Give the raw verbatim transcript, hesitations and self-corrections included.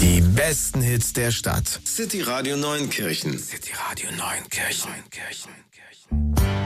Die besten Hits der Stadt. City Radio Neunkirchen. City Radio Neunkirchen. Neunkirchen.